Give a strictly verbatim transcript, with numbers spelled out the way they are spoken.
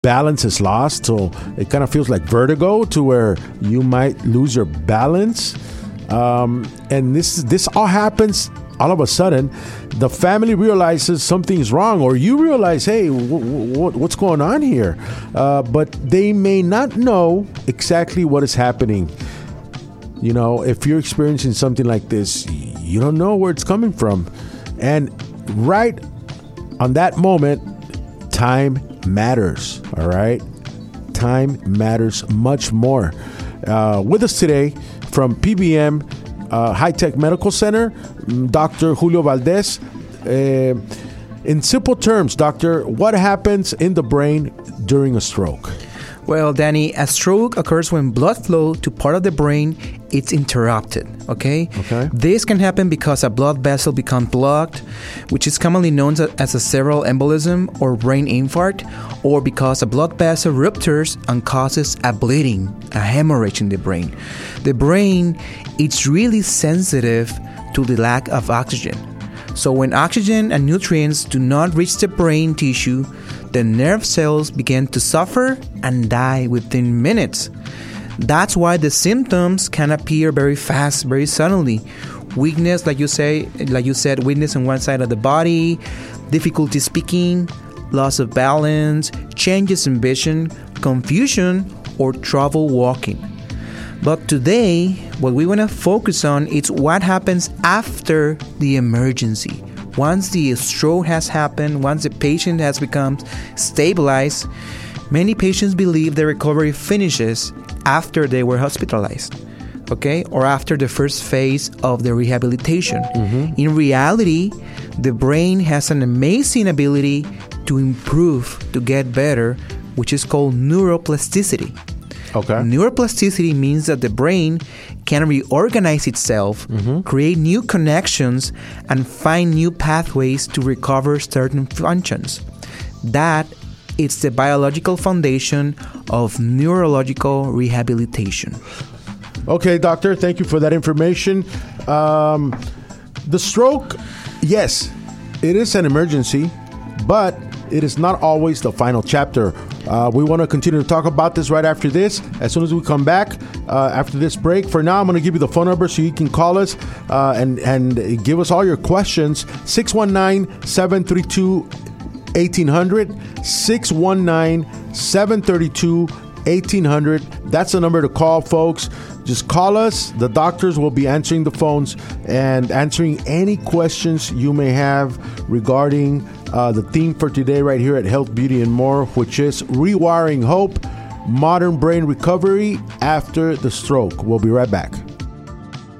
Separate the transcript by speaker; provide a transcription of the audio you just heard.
Speaker 1: balance is lost. So it kind of feels like vertigo, to where you might lose your balance. Um, and this this all happens all of a sudden. The family realizes something's wrong, or you realize, hey, w- w- what's going on here? Uh, but they may not know exactly what is happening. You know, if you're experiencing something like this, you don't know where it's coming from. And right on that moment, time matters. All right? Time matters much more. Uh, with us today from P B M uh, High Tech Medical Center, Doctor Julio Valdez. Uh, in simple terms, doctor, what happens in the brain during a stroke?
Speaker 2: Well, Danny, a stroke occurs when blood flow to part of the brain is interrupted, okay?
Speaker 1: Okay.
Speaker 2: This can happen because a blood vessel becomes blocked, which is commonly known as a cerebral embolism or brain infarct, or because a blood vessel ruptures and causes a bleeding, a hemorrhage in the brain. The brain is really sensitive to the lack of oxygen. So when oxygen and nutrients do not reach the brain tissue, the nerve cells begin to suffer and die within minutes. That's why the symptoms can appear very fast, very suddenly. Weakness, like you say, like you said, weakness on one side of the body, difficulty speaking, loss of balance, changes in vision, confusion, or trouble walking. But today, what we want to focus on is what happens after the emergency. Once the stroke has happened, once the patient has become stabilized, many patients believe the recovery finishes after they were hospitalized, okay, or after the first phase of the rehabilitation. Mm-hmm. In reality, the brain has an amazing ability to improve, to get better, which is called neuroplasticity.
Speaker 1: Okay.
Speaker 2: Neuroplasticity means that the brain can reorganize itself, mm-hmm. create new connections, and find new pathways to recover certain functions. That is the biological foundation of neurological rehabilitation.
Speaker 1: Okay, doctor, thank you for that information. Um, the stroke, yes, it is an emergency, but it is not always the final chapter. Uh, we want to continue to talk about this right after this. As soon as we come back uh, after this break. For now, I'm going to give you the phone number so you can call us uh, and, and give us all your questions. six one nine, seven three two, one eight zero zero. six one nine, seven three two, one eight zero zero. That's the number to call, folks. Just call us. The doctors will be answering the phones and answering any questions you may have regarding uh, the theme for today right here at Health, Beauty, and More, which is Rewiring Hope, Modern Brain Recovery After the Stroke. We'll be right back.